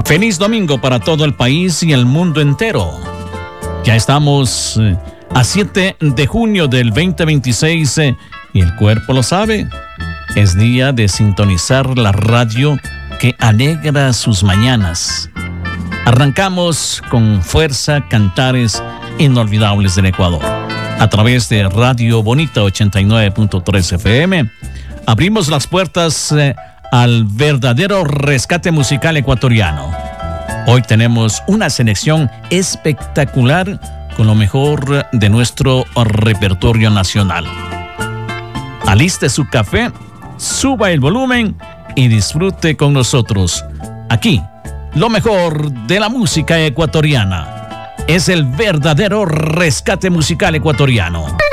Feliz domingo para todo el país y el mundo entero. Ya estamos a 7 de junio del 2026 y el cuerpo lo sabe. Es día de sintonizar la radio que alegra sus mañanas. Arrancamos con fuerza cantares inolvidables del Ecuador. A través de Radio Bonita 89.3 FM, abrimos las puertas al verdadero rescate musical ecuatoriano. Hoy tenemos una selección espectacular con lo mejor de nuestro repertorio nacional. Aliste su café, suba el volumen y disfrute con nosotros. Aquí, lo mejor de la música ecuatoriana. Es el verdadero rescate musical ecuatoriano.